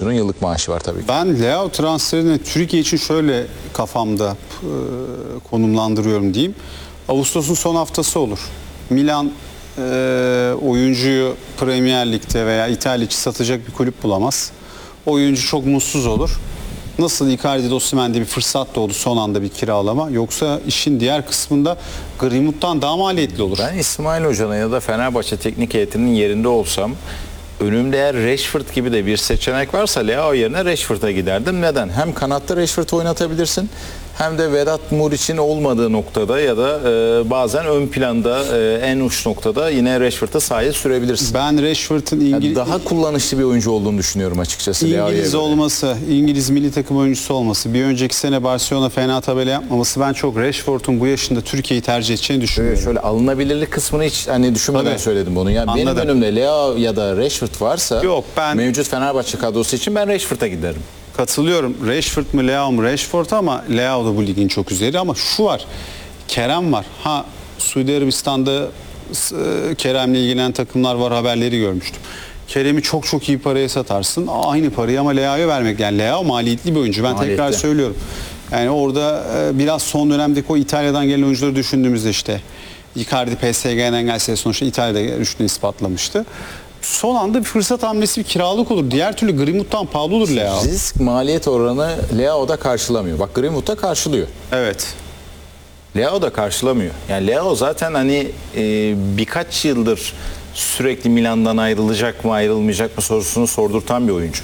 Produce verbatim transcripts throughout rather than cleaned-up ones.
oyuncunun yıllık maaşı var tabii ki. Ben Leao transferini Türkiye için şöyle kafamda e, konumlandırıyorum diyeyim. Ağustos'un son haftası olur. Milan e, oyuncuyu Premier Lig'de veya İtalya için satacak bir kulüp bulamaz. Oyuncu çok mutsuz olur. Nasıl Icardi, Osimhen'de bir fırsat doğdu son anda bir kiralama. Yoksa işin diğer kısmında Greenwood'dan daha maliyetli olur. Ben İsmail Hoca'nın ya da Fenerbahçe teknik heyetinin yerinde olsam önümde eğer Rashford gibi de bir seçenek varsa Leao yerine Rashford'a giderdim. Neden? Hem kanatta Rashford'u oynatabilirsin hem de Vedat Muriç'in olmadığı noktada ya da e, bazen ön planda e, en uç noktada yine Rashford'a sahaya sürebilirsin. Ben Rashford'un İngiliz... Yani daha kullanışlı bir oyuncu olduğunu düşünüyorum açıkçası. İngiliz olması, İngiliz milli takım oyuncusu olması, bir önceki sene Barcelona fena tabela yapmaması, ben çok Rashford'un bu yaşında Türkiye'yi tercih edeceğini düşünüyorum. Şöyle alınabilirlik kısmını hiç hani düşünmeden Tabii. söyledim bunu. Yani Anladım. benim önümde Leao ya da Rashford varsa Yok, ben... mevcut Fenerbahçe kadrosu için ben Rashford'a giderim. Katılıyorum. Rashford mu Leao mu? Rashford ama Leao da bu ligin çok üzeri, ama şu var. Kerem var. Ha, Suudi Arabistan'da e, Kerem'le ilgilenen takımlar var, haberleri görmüştüm. Kerem'i çok çok iyi paraya satarsın. Aynı parayı ama Leao'ya vermek. Yani Leao maliyetli bir oyuncu. Ben Maliyetli. tekrar söylüyorum. Yani orada e, biraz son dönemdeki o İtalya'dan gelen oyuncuları düşündüğümüzde işte Icardi P S G'den gelse sonuçta İtalya'da rüştünü ispatlamıştı. Son anda bir fırsat hamlesi, bir kiralık olur. Diğer türlü Greenwood'dan pahalı olur Leao. Risk maliyet oranı Leao da karşılamıyor. Bak Greenwood da karşılıyor. Evet. Leao da karşılamıyor. Yani Leao zaten hani e, birkaç yıldır sürekli Milan'dan ayrılacak mı ayrılmayacak mı sorusunu sordurtan bir oyuncu.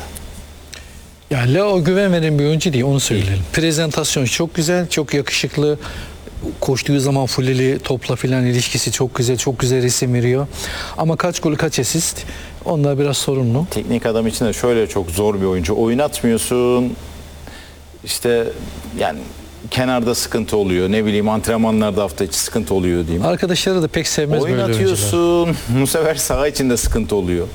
Ya Leao güven veren bir oyuncu değil, onu söyleyelim. Prezentasyon çok güzel, çok yakışıklı. Koştuğu zaman fulleli topla filan ilişkisi çok güzel, çok güzel resim veriyor. Ama kaç gol kaç asist, onlar biraz sorunlu. Teknik adam için de şöyle çok zor bir oyuncu. Oynatmıyorsun, işte yani kenarda sıkıntı oluyor. Ne bileyim antrenmanlarda hafta içi sıkıntı oluyor diyeyim. Arkadaşları da pek sevmez böyle oyuncular. Oynatıyorsun, bu sefer saha içinde sıkıntı oluyor.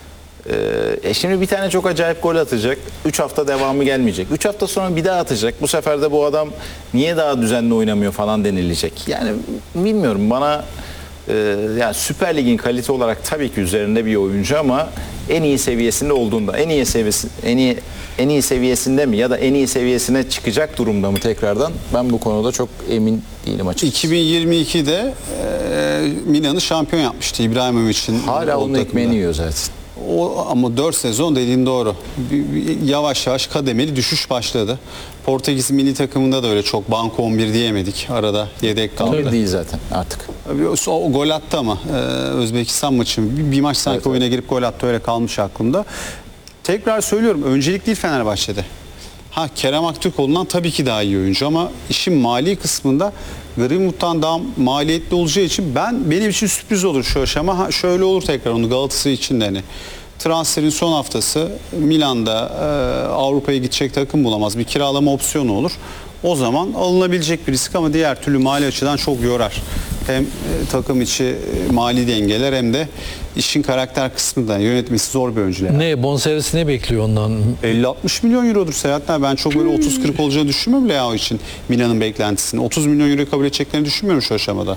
E şimdi bir tane çok acayip gol atacak. üç hafta devamı gelmeyecek. üç hafta sonra bir daha atacak. Bu sefer de bu adam niye daha düzenli oynamıyor falan denilecek. Yani bilmiyorum, bana e, yani Süper Lig'in kalite olarak tabii ki üzerinde bir oyuncu ama en iyi seviyesinde olduğunda, en iyi seviyesi en iyi en iyi seviyesinde mi ya da en iyi seviyesine çıkacak durumda mı tekrardan, ben bu konuda çok emin değilim açıkçası. iki bin yirmi ikide e, Milan'ı şampiyon yapmıştı İbrahimovic'in. Hala onun ekmeğini yiyor zaten. O, ama dört sezon dediğin doğru. Bir, bir, yavaş yavaş kademeli düşüş başladı. Portekiz milli takımında da öyle çok banko on bir diyemedik. Arada yedek kaldı. Öyle değil zaten artık. O, o gol attı ama e, Özbekistan maçı bir, bir maç sanki evet, oyuna girip gol attı, öyle kalmış aklımda. Tekrar söylüyorum, öncelik değil Fenerbahçe'de. Ha, Kerem Aktürkoğlu'ndan tabii ki daha iyi oyuncu ama işin mali kısmında Greenwood'dan daha maliyetli olacağı için ben benim için sürpriz olur şu aşama. Ha, şöyle olur tekrar onu Galatasaray için de hani transferin son haftası Milan'da e, Avrupa'ya gidecek takım bulamaz. Bir kiralama opsiyonu olur. O zaman alınabilecek bir risk ama diğer türlü mali açıdan çok yorar. Hem e, takım içi e, mali dengeler hem de işin karakter kısmından yönetmesi zor bir oyuncu. Ne bonservisi ne bekliyor ondan? elli altmış milyon eurodur Seyahatler. Ben çok böyle otuz kırk olacağını düşünmüyorum Leao için Milan'ın beklentisini. otuz milyon euro kabul edeceklerini düşünmüyorum şu aşamada.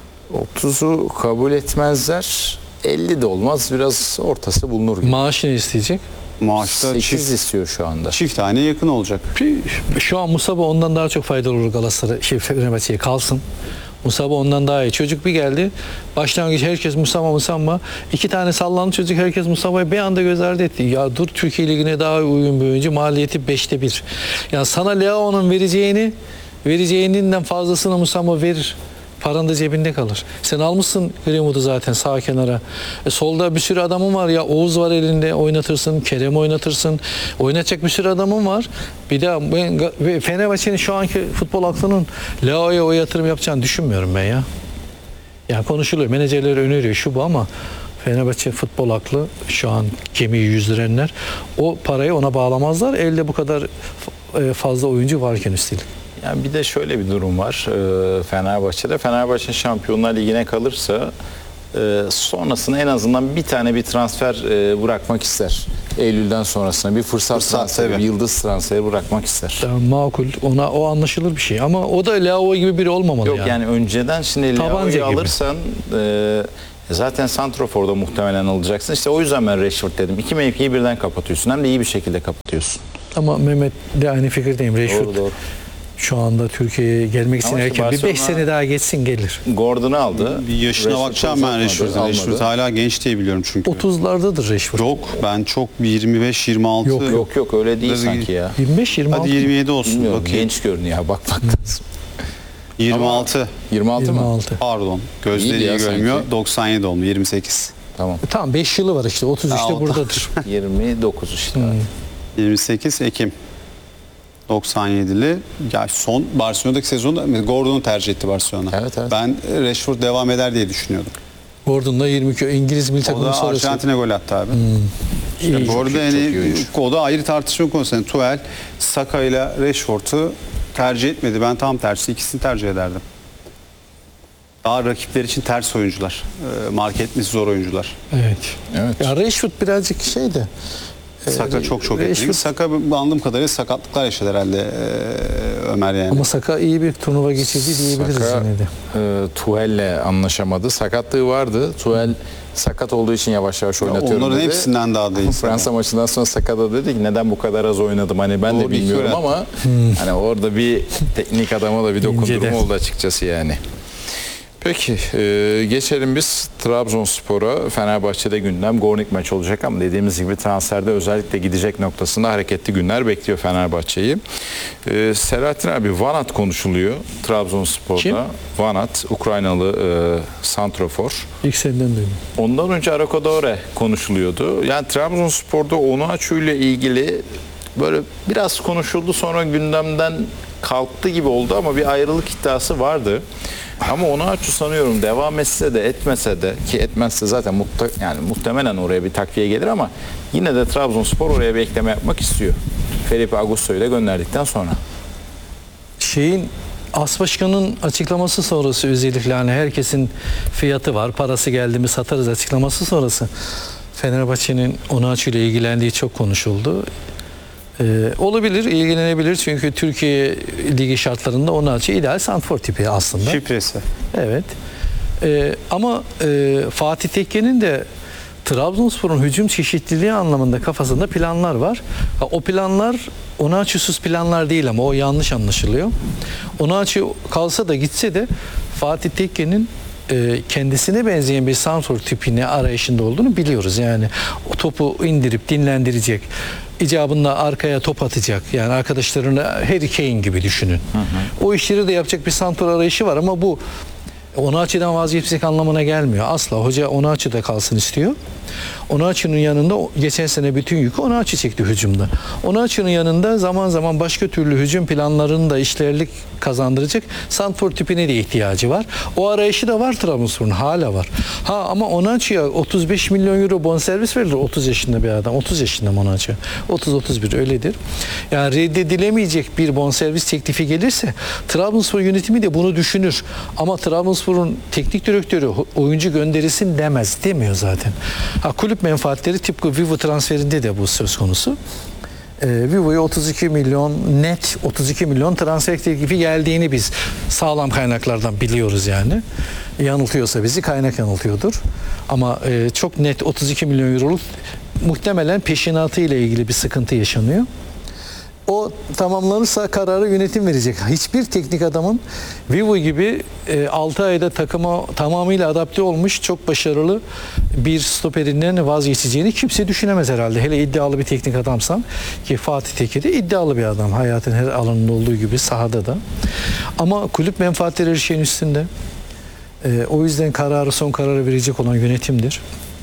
otuzu kabul etmezler. elli de olmaz. Biraz ortası bulunur gibi. Maaşı ne isteyecek? Maaşta sekiz çift, istiyor şu anda. Çift tane yakın olacak. Şu an Musaba ondan daha çok faydalı olur Galatasaray, şey Fenerbahçe'ye kalsın. Musaba ondan daha iyi. Çocuk bir geldi. Başlangıç herkes Musaba Musaba. İki tane sallandı çocuk, herkes Musaba'yı bir anda göz ardı etti. Ya dur, Türkiye Ligi'ne daha uygun bir oyuncu. Maliyeti beşte bir. Yani sana Leao'nun vereceğini, vereceğinden fazlasını Musaba verir. Paran da cebinde kalır. Sen almışsın Greenwood'u zaten sağ kenara. E, solda bir sürü adamın var ya. Oğuz var elinde, oynatırsın. Kerem oynatırsın. Oynatacak bir sürü adamın var. Bir daha ben Fenerbahçe'nin şu anki futbol aklının Leao'ya o yatırım yapacağını düşünmüyorum ben ya. Yani konuşuluyor. Menajerler öneriyor şu bu ama Fenerbahçe futbol aklı şu an gemiyi yüzdürenler o parayı ona bağlamazlar. Elde bu kadar fazla oyuncu varken üstelik. Yani bir de şöyle bir durum var e, Fenerbahçe'de. Fenerbahçe Şampiyonlar Ligi'ne kalırsa e, sonrasında en azından bir tane bir transfer e, bırakmak ister. Eylül'den sonrasında bir fırsat, fırsat transferi, bir yıldız transferi bırakmak ister. Tamam, makul. Ona o anlaşılır bir şey. Ama o da Leao gibi biri olmamalı. Yok yani. yani önceden şimdi Leao'yu alırsan e, E zaten santroforda muhtemelen alacaksın. İşte o yüzden ben Rashford dedim. İki mevkiyi birden kapatıyorsun. Hem de iyi bir şekilde kapatıyorsun. Ama Mehmet de aynı fikirdeyim. Rashford Doğru doğru. şu anda Türkiye'ye gelmek için Ama işte erken. Bir beş Barcelona- sene daha geçsin gelir. Gordon'u aldı. Bir yaşına Rashford'u bakacağım ben uzatmadı, Rashford'un. almadı. Rashford hala genç diye biliyorum çünkü. otuzlardadır Rashford. Yok ben çok yirmi beş yirmi altı. Yok, Yok yok öyle değil Tabii. sanki ya. yirmi beş yirmi altı. Hadi yirmi yedi olsun Bilmiyorum, bakayım. genç görünüyor ya, bakmak lazım. yirmi altı. yirmi altı mı? yirmi altı. Pardon. Gözleri İyiydi ya iyi görmüyor. sanki. doksan yedi oldu. yirmi sekiz. Tamam. Tamam beş yılı var işte. otuz üçte Ya, buradadır. yirmi dokuz işte. yirmi sekiz Ekim. doksan yedili. Ya son Barcelona'daki sezonda Gordon'u tercih etti Barcelona. Evet, evet. Ben Rashford devam eder diye düşünüyordum. Gordon'da yirmi iki İngiliz milli O takımı da sonrası. Arjantin'e gol attı abi. İyi. Bu arada çok yani iyi oyuncu. o da ayrı tartışma konusu. Yani Tuchel, Saka ile Rashford'u tercih etmedi. Ben tam tersi ikisini tercih ederdim. Daha rakipler için ters oyuncular. E, mark etmesi zor oyuncular. Evet. Evet. Ya Rashford birazcık şeydi. Saka çok çok Rashford- etkili. Saka anladığım kadarıyla sakatlıklar yaşadı herhalde e, Ömer yani. Ama Saka iyi bir turnuva geçirdi diyebiliriz Saka yine de. e, Tuhel'le anlaşamadı. Sakatlığı vardı. Tuhel sakat olduğu için yavaş yavaş oynatıyorum Onların dedi. hepsinden daha değil. Fransa maçından sonra Sakat'a dedi ki neden bu kadar az oynadım, hani ben de Doğru, iki bilmiyorum öğretti. ama hani orada bir teknik adama da bir dokundurma İnceden. oldu açıkçası yani. Peki e, geçelim biz Trabzonspor'a. Fenerbahçe'de gündem Gornik maç olacak ama dediğimiz gibi transferde özellikle gidecek noktasında hareketli günler bekliyor Fenerbahçe'yi. E, Selahattin abi, Vanat konuşuluyor Trabzonspor'da. Kim? Vanat, Ukraynalı e, santrofor. İlk senden duydum. Ondan önce Arakodore konuşuluyordu. Yani Trabzonspor'da Onuachu ile ilgili böyle biraz konuşuldu, sonra gündemden kalktı gibi oldu ama bir ayrılık iddiası vardı. Ama Onuachu sanıyorum devam etse de etmese de, ki etmezse zaten muhte, yani muhtemelen oraya bir takviye gelir ama yine de Trabzonspor oraya bir ekleme yapmak istiyor. Felipe Augusto'yu da gönderdikten sonra. Şeyin As Başkan'ın açıklaması sonrası özellikle hani herkesin fiyatı var, parası geldi mi satarız açıklaması sonrası Fenerbahçe'nin Onuachu ile ilgilendiği çok konuşuldu. Ee, olabilir, ilgilenebilir çünkü Türkiye Ligi şartlarında Onuachu ideal santrfor tipi aslında. Şifresi. Evet. Ee, ama e, Fatih Tekke'nin de Trabzonspor'un hücum çeşitliliği anlamında kafasında planlar var. Ha, o planlar Onuachu'suz planlar değil ama o yanlış anlaşılıyor. Onuachu kalsa da gitse de Fatih Tekke'nin e, kendisine benzeyen bir santrfor tipini arayışında olduğunu biliyoruz. Yani o topu indirip dinlendirecek, icabında arkaya top atacak. Yani arkadaşlarını Harry Kane gibi düşünün. Hı hı. O işleri de yapacak bir santrfor arayışı var ama bu Onuachu'dan vazgeçecek anlamına gelmiyor. Asla. Hoca Onuachu'da kalsın istiyor. Onuachu'nun yanında geçen sene bütün yükü Onuachu çekti hücumda. Onuachu'nun yanında zaman zaman başka türlü hücum planlarını da işlerlik kazandıracak santrfor tipine de ihtiyacı var. O arayışı da var Trabzonspor'un, hala var. Ha ama Onuachu'ya otuz beş milyon euro bonservis verilir. otuz yaşında bir adam. otuz yaşında Onuachu. otuz otuz bir öyledir. Yani reddedilemeyecek bir bonservis teklifi gelirse Trabzonspor yönetimi de bunu düşünür. Ama Trabzonspor'un teknik direktörü oyuncu gönderilsin demez. Demiyor zaten. Ha, kulüp menfaatleri tıpkı Vivo transferinde de bu söz konusu. Ee, Vivo'ya otuz iki milyon net otuz iki milyon transfer teklifi geldiğini biz sağlam kaynaklardan biliyoruz yani. Yanıltıyorsa bizi kaynak yanıltıyordur. Ama e, çok net otuz iki milyon euroluk muhtemelen peşinatı ile ilgili bir sıkıntı yaşanıyor. O tamamlanırsa kararı yönetim verecek. Hiçbir teknik adamın Vivo gibi e, altı ayda takıma tamamıyla adapte olmuş çok başarılı bir stoperinden vazgeçeceğini kimse düşünemez herhalde. Hele iddialı bir teknik adamsan, ki Fatih Tekke de iddialı bir adam. Hayatın her alanında olduğu gibi sahada da. Ama kulüp menfaatleri her şeyin üstünde. E, o yüzden kararı, son kararı verecek olan yönetimdir.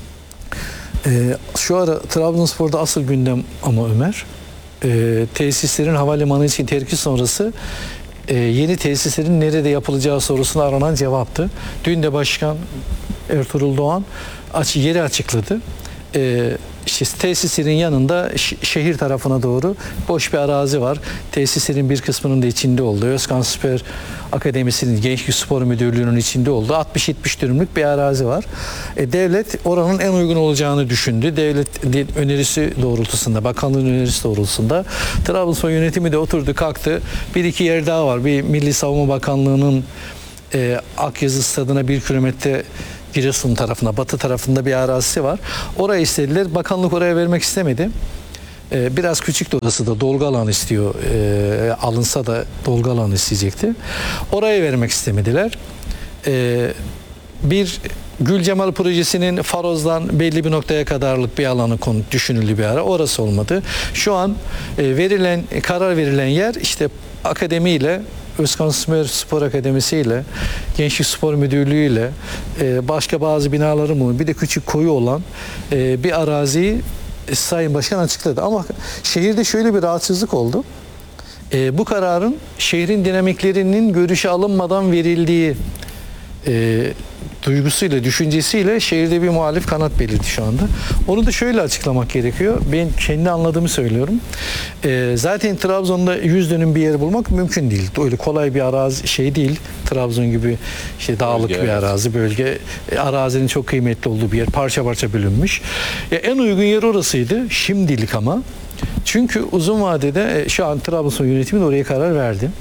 E, şu ara Trabzonspor'da asıl gündem ama Ömer, E, tesislerin havalimanı için terki sonrası e, yeni tesislerin nerede yapılacağı sorusuna aranan cevaptı. Dün de Başkan Ertuğrul Doğan aç, yeri açıkladı. E, işte tesislerin yanında ş- şehir tarafına doğru boş bir arazi var. Tesislerin bir kısmının da içinde olduğu, Özkan Süper Akademisi'nin Gençlik Spor Müdürlüğü'nün içinde olduğu altmış yetmiş dönümlük bir arazi var. E, devlet oranın en uygun olacağını düşündü. Devlet önerisi doğrultusunda, bakanlığın önerisi doğrultusunda Trabzonspor yönetimi de oturdu kalktı. Bir iki yer daha var. Bir Milli Savunma Bakanlığı'nın e, Akyazı Stadı'na bir kilometre Giresun tarafında, batı tarafında bir arazisi var. Orayı istediler. Bakanlık oraya vermek istemedi. Ee, biraz küçük de orası da dolgu alanı istiyor. Ee, alınsa da dolgu alanı isteyecekti. Oraya vermek istemediler. Ee, bir Gül Cemal projesinin Faroz'dan belli bir noktaya kadarlık bir alanı konu düşünüldü bir ara. Orası olmadı. Şu an e, verilen karar verilen yer işte akademiyle, Özkan Sümer Spor Akademisi ile, Gençlik Spor Müdürlüğü ile e, başka bazı binaların bulunan bir de küçük koyu olan e, bir araziyi e, Sayın Başkan açıkladı. Ama şehirde şöyle bir rahatsızlık oldu. E, bu kararın şehrin dinamiklerinin görüşe alınmadan verildiği e, duygusuyla, düşüncesiyle şehirde bir muhalif kanat belirdi şu anda. Onu da şöyle açıklamak gerekiyor. Ben kendi anladığımı söylüyorum. Ee, zaten Trabzon'da yüz dönüm bir yer bulmak mümkün değil. Öyle kolay bir arazi şey değil. Trabzon gibi işte dağlık Bölge, bir evet. arazi, bölge. E, arazinin çok kıymetli olduğu bir yer. Parça parça bölünmüş. Ya, en uygun yer orasıydı. Şimdilik ama. Çünkü uzun vadede e, şu an Trabzon yönetimi de oraya karar verdi.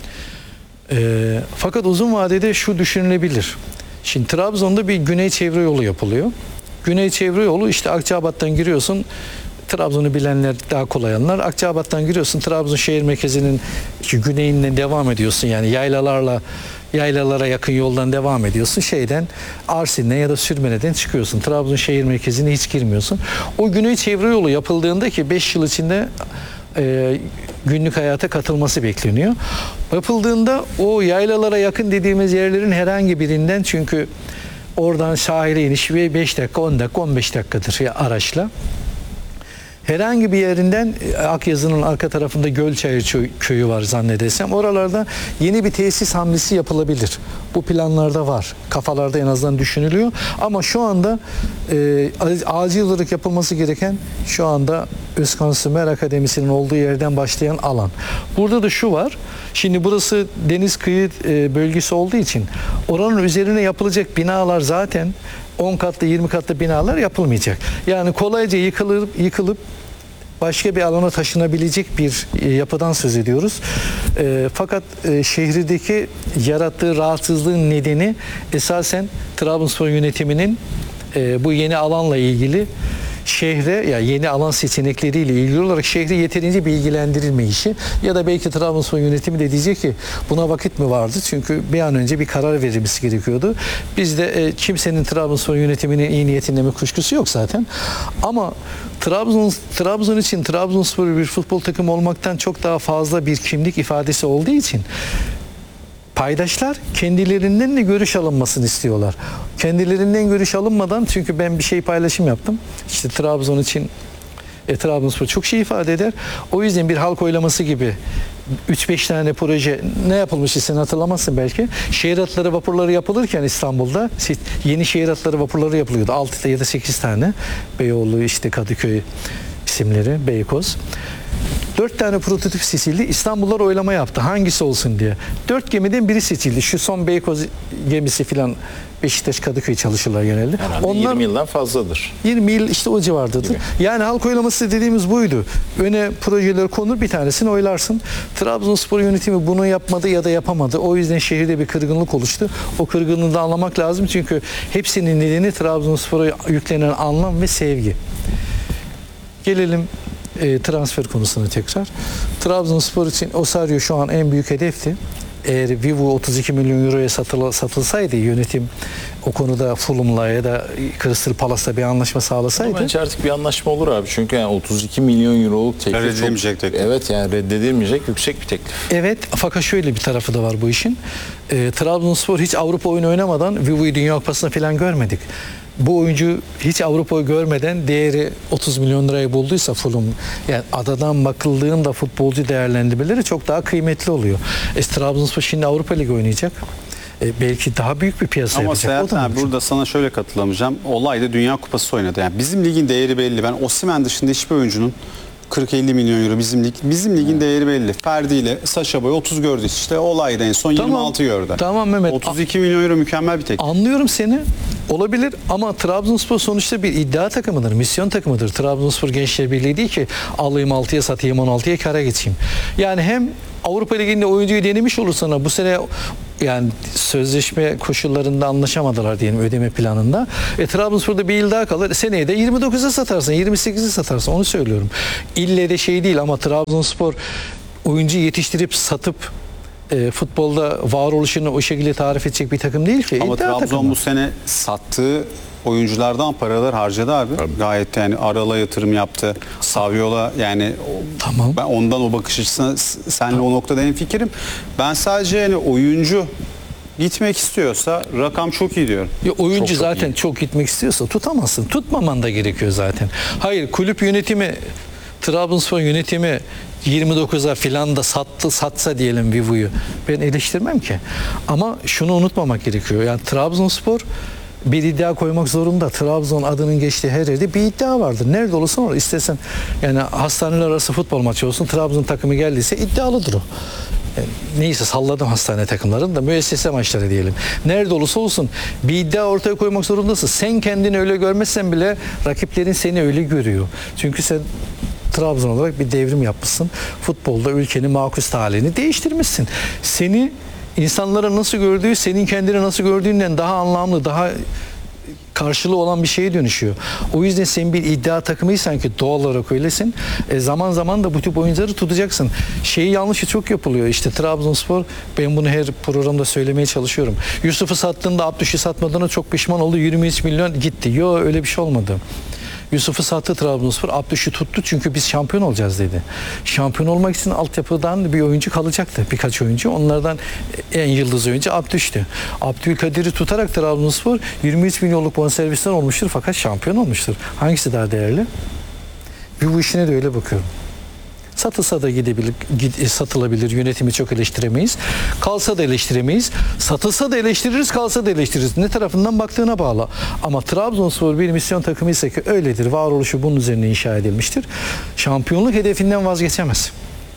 E, fakat uzun vadede şu düşünülebilir. Şimdi Trabzon'da bir güney çevre yolu yapılıyor. Güney çevre yolu işte Akçabat'tan giriyorsun. Trabzon'u bilenler daha kolay anlar. Akçabat'tan giriyorsun. Trabzon şehir merkezinin işte güneyinden devam ediyorsun. Yani yaylalarla yaylalara yakın yoldan devam ediyorsun. Şeyden Arsin'den ya da Sürmene'den çıkıyorsun. Trabzon şehir merkezine hiç girmiyorsun. O güney çevre yolu yapıldığında ki beş yıl içinde e, günlük hayata katılması bekleniyor. Yapıldığında o yaylalara yakın dediğimiz yerlerin herhangi birinden, çünkü oradan sahile iniş ve beş dakika, on dakika, on beş dakikadır ya araçla. Herhangi bir yerinden Akyazı'nın arka tarafında Gölçayır köyü var zannedersem. Oralarda yeni bir tesis hamlesi yapılabilir. Bu planlarda var. Kafalarda en azından düşünülüyor. Ama şu anda e, acil olarak yapılması gereken şu anda Özkan Sümer Akademisi'nin olduğu yerden başlayan alan. Burada da şu var. Şimdi burası deniz kıyı e, bölgesi olduğu için oranın üzerine yapılacak binalar zaten on katlı yirmi katlı binalar yapılmayacak. Yani kolayca yıkılır, yıkılıp başka bir alana taşınabilecek bir e, yapıdan söz ediyoruz. E, fakat e, şehirdeki yarattığı rahatsızlığın nedeni esasen Trabzonspor yönetiminin e, bu yeni alanla ilgili şehre ya yani yeni alan seçenekleriyle ilgili olarak şehri yeterince bilgilendirilmeyişi ya da belki Trabzonspor yönetimi de diyecek ki buna vakit mi vardı? Çünkü bir an önce bir karar verilmesi gerekiyordu. Biz de e, kimsenin Trabzonspor yönetiminin iyi niyetinde bir kuşkusu yok zaten. Ama Trabzon Trabzon için Trabzonspor bir futbol takımı olmaktan çok daha fazla bir kimlik ifadesi olduğu için paydaşlar kendilerinden de görüş alınmasını istiyorlar. Kendilerinden görüş alınmadan, çünkü ben bir şey paylaşım yaptım. İşte Trabzon için e, Trabzonspor çok şey ifade eder. O yüzden bir halk oylaması gibi üç beş tane proje ne yapılmıştı sen hatırlamazsın belki. Şehir hatları vapurları yapılırken İstanbul'da yeni şehir hatları vapurları yapılıyordu. altı ya da sekiz tane. Beyoğlu, işte Kadıköy isimleri, Beykoz. Dört tane prototip seçildi. İstanbullular oylama yaptı. Hangisi olsun diye. Dört gemiden biri seçildi. Şu son Beykoz gemisi filan Beşiktaş, Kadıköy çalışırlar genelde. Herhalde Onlar yirmi yıldan fazladır. yirmi yıl işte o civardadır. Gibi. Yani halk oylaması dediğimiz buydu. Öne projeler konur, bir tanesini oylarsın. Trabzonspor yönetimi bunu yapmadı ya da yapamadı. O yüzden şehirde bir kırgınlık oluştu. O kırgınlığı da anlamak lazım. Çünkü hepsinin nedeni Trabzonspor'a yüklenen anlam ve sevgi. Gelelim E, transfer konusuna tekrar. Trabzonspor için Osario şu an en büyük hedefti. Eğer Vivu otuz iki milyon euroya satıla, satılsaydı, yönetim o konuda Fulham'la ya da Crystal Palace'la bir anlaşma sağlasaydı. Ama bence artık bir anlaşma olur abi. Çünkü yani otuz iki milyon euroluk teklif Reddedilmeyecek teklif. Evet, yani reddedilmeyecek yüksek bir teklif. Evet, fakat şöyle bir tarafı da var bu işin. E, Trabzonspor hiç Avrupa oyunu oynamadan Vivu'yu Dünya Kupası'na falan görmedik. Bu oyuncu hiç Avrupa'yı görmeden değeri otuz milyon lirayı bulduysa Fulham, yani adadan bakıldığında futbolcu değerlendirmeleri çok daha kıymetli oluyor. E, Trabzonspor şimdi Avrupa Ligi oynayacak. E, belki daha büyük bir piyasa Ama yapacak. Serhat O da abi, mümkün. burada sana şöyle katılamayacağım. Olay da Dünya Kupası oynadı. Yani bizim ligin değeri belli. Ben Osimhen dışında hiçbir oyuncunun kırk elli milyon euro bizim lig. Bizim ligin değeri belli. Ferdi ile Sacha Boy otuz gördü. İşte olayda en son Tamam. yirmi altı gördü. Tamam Mehmet. otuz iki milyon euro mükemmel bir teklif. Anlıyorum seni. Olabilir ama Trabzonspor sonuçta bir iddia takımıdır, misyon takımıdır. Trabzonspor Gençler Birliği değil ki alayım altıya satayım on altıya kara geçeyim. Yani hem Avrupa Ligi'nde oyuncuyu denemiş olur sana bu sene, Yani sözleşme koşullarında anlaşamadılar diyelim, ödeme planında. E, Trabzonspor'da bir yıl daha kalır. Seneye de yirmi dokuza satarsın, yirmi sekize satarsın. Onu söylüyorum. İlle de şey değil ama Trabzonspor oyuncu yetiştirip satıp e, futbolda varoluşunu o şekilde tarif edecek bir takım değil ki. Ama İddia Trabzon takımı. bu sene sattığı oyunculardan paralar harcadı abi. Gayet yani Aral'a yatırım yaptı. Saviola yani o- Tamam. ben ondan o bakış açısına s- seninle o noktada hemfikirim. Ben sadece yani oyuncu gitmek istiyorsa rakam çok iyi diyorum. Ya oyuncu Çok, çok zaten iyi. çok gitmek istiyorsa tutamazsın. Tutmaman da gerekiyor zaten. Hayır, kulüp yönetimi, Trabzonspor yönetimi yirmi dokuza filan da sattı satsa diyelim Vivo'yu. Ben eleştirmem ki. Ama şunu unutmamak gerekiyor. Yani Trabzonspor bir iddia koymak zorunda. Trabzon adının geçtiği her yerde bir iddia vardır. Nerede olursa orada istesen yani hastaneler arası futbol maçı olsun, Trabzon takımı geldiyse iddialıdır o. Yani neyse salladım hastane takımlarını da müessese maçları diyelim. Nerede olursa olsun bir iddia ortaya koymak zorundasın. Sen kendini öyle görmezsen bile rakiplerin seni öyle görüyor. Çünkü sen Trabzon olarak bir devrim yapmışsın. Futbolda ülkenin makus halini değiştirmişsin. Seni insanların nasıl gördüğü, senin kendini nasıl gördüğünden daha anlamlı, daha karşılığı olan bir şeye dönüşüyor. O yüzden sen bir iddia takımıysan ki doğal olarak öylesin. E zaman zaman da bu tip oyuncuları tutacaksın. Şeyi yanlışı çok yapılıyor. İşte Trabzonspor, ben bunu her programda söylemeye çalışıyorum. Yusuf'u sattığında Abdüş'ü satmadığına çok pişman oldu. yirmi üç milyon gitti. Yok, öyle bir şey olmadı. Yusuf'u sattı Trabzonspor, Abdüş'ü tuttu çünkü biz şampiyon olacağız dedi. Şampiyon olmak için altyapıdan bir oyuncu kalacaktı. Birkaç oyuncu. Onlardan en yıldız oyuncu Abdüş'tü. Abdülkadir'i tutarak Trabzonspor yirmi üç milyonluk bonservisten olmuştur fakat şampiyon olmuştur. Hangisi daha değerli? Bir bu işine de öyle bakıyorum. Satılsa da gidebilir, gid- satılabilir. Yönetimi çok eleştiremeyiz. Kalsa da eleştiremeyiz. Satılsa da eleştiririz, kalsa da eleştiririz. Ne tarafından baktığına bağlı. Ama Trabzonspor bir misyon takımıysa ki öyledir. Varoluşu bunun üzerine inşa edilmiştir. Şampiyonluk hedefinden vazgeçemez.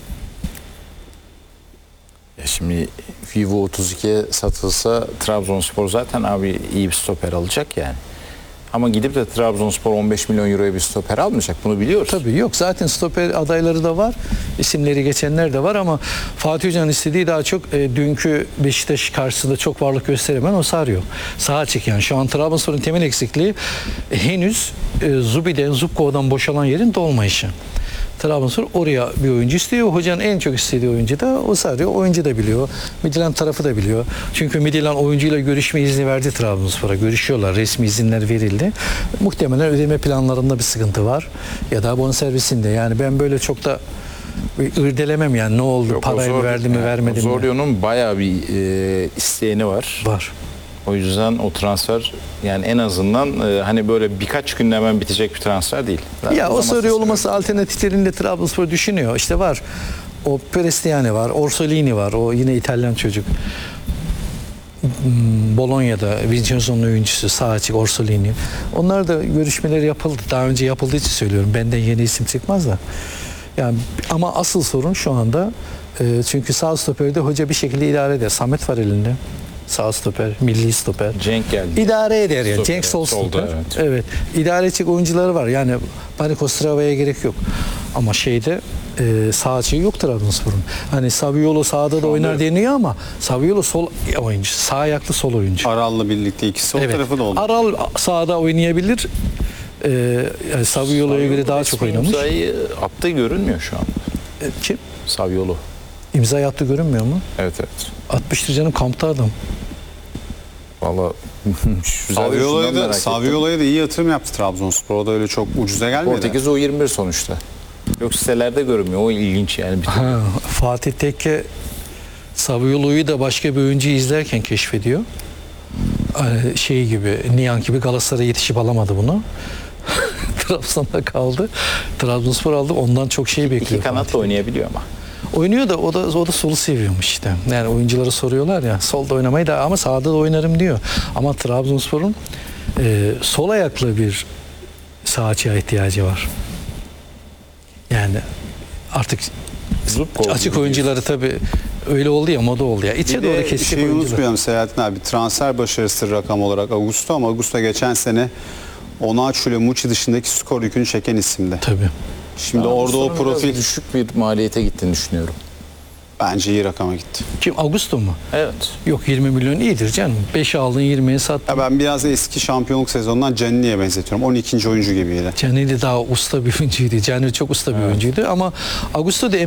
Ya şimdi Vivo otuz ikiye satılsa Trabzonspor zaten abi iyi bir stoper alacak yani. Ama gidip de Trabzonspor on beş milyon euroya bir stoper almayacak. Bunu biliyoruz. Tabii yok. Zaten stoper adayları da var. İsimleri geçenler de var ama Fatih Hoca'nın istediği daha çok e, dünkü Beşiktaş karşısında çok varlık gösteremeyen Osario. Sağa açık yani. Şu an Trabzonspor'un temel eksikliği e, henüz e, Zubi'den, Zubkova'dan boşalan yerin dolmayışı. Trabzonspor oraya bir oyuncu istiyor. Hocanın en çok istediği oyuncu da Osario. Oyuncu da biliyor. Midtjylland tarafı da biliyor. Çünkü Midtjylland oyuncuyla görüşme izni verdi Trabzonspor'a. Görüşüyorlar. Resmi izinler verildi. Muhtemelen ödeme planlarında bir sıkıntı var. Ya da bonservisinde. Yani ben böyle çok da irdelemem yani ne oldu, Yok, parayı mı Osor- verdi mi yani vermedi mi? Osorio'nun bayağı bir e, isteyeni var. Var. O yüzden o transfer yani en azından e, hani böyle birkaç günde hemen bitecek bir transfer değil. Ya Uzaması Osario sebebi. olması alternatiflerinde Trabzonspor düşünüyor. İşte var. O Prestiani var, Orsolini var. O yine İtalyan çocuk. Hmm, Bologna'da Vincenzo'nun oyuncusu sağ açık Orsolini. Onlar da görüşmeler yapıldı. Daha önce yapıldığı için söylüyorum. Benden yeni isim çıkmaz da. Yani ama asıl sorun şu anda e, çünkü sağ stoperde hoca bir şekilde idare eder. Samet var elinde. Sağ stoper, milli stoper. Cenk geldi. İdare eder ya. Stoper, Cenk sol solda, stoper. evet. Evet. İdare edecek oyuncuları var. Yani Panik Ostrava'ya gerek yok. Ama şeyde e, sağ açığı yok Trabzonspor'un. Hani Saviolo sağda da oynar deniyor ama Saviolo sol oyuncu. Sağ ayaklı sol oyuncu. Aral'la birlikte ikisi o Evet. tarafı da oldu. Aral sağda oynayabilir. E, yani Saviolo'ya göre daha çok Resmi oynamış. imzayı attığı görünmüyor şu an. E, kim? Saviolo. İmza attı görünmüyor mu? Evet evet. Atmıştır canım, kampta adam. Valla Saviola'ya da, Saviola'ya da iyi yatırım yaptı Trabzonspor. O da öyle çok ucuza gelmedi. Portekiz O yirmi bir sonuçta. Yoksa sitelerde görünmüyor. O ilginç yani. Bir Ha, Fatih Tekke Saviolo'yu da başka bir oyuncu izlerken keşfediyor. Hani şey gibi, Niyan gibi Galatasaray'a yetişip alamadı bunu. Trabzon'da kaldı. Trabzonspor aldı. Ondan çok şey bekliyor. İki kanat da oynayabiliyor ama. Oynuyor da o da o da solu seviyormuş işte. Yani oyunculara soruyorlar ya, solda oynamayı da ama sağda da oynarım diyor. Ama Trabzonspor'un e, sol ayaklı bir sağ açığa ihtiyacı var. Yani artık Zubkov açık gibi oyuncuları tabii öyle oldu ya, moda oldu ya. İçe Bir doğru de kesecek şeyi oyuncular. unutmayalım Selahattin abi. Transfer başarısı rakam olarak Augusto ama Augusto geçen sene Onaçu ile Muçi dışındaki skor yükünü çeken isimdi. Tabii. Şimdi Ben orada o Augustin'un biraz profil düşük bir maliyete gittiğini düşünüyorum. Bence iyi rakama gitti. Kim? Augusto mu? Evet. Yok, yirmi milyon iyidir canım. beşe aldın, yirmiye sattın. Ya ben biraz eski şampiyonluk sezonundan Canini'ye benzetiyorum. on ikinci oyuncu gibiydi. Canini daha usta bir oyuncuydu. Canini çok usta bir oyuncuydu ama Augusto da